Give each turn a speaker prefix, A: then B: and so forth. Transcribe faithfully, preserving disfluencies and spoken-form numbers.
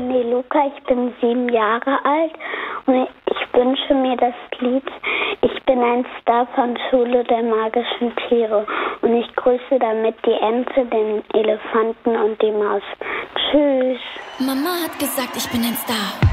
A: bin die Luca, ich bin sieben Jahre alt und ich wünsche mir das Lied Ich bin ein Star von Schule der magischen Tiere und ich grüße damit die Ente, den Elefanten und die Maus. Tschüss.
B: Mama hat gesagt, ich bin ein Star.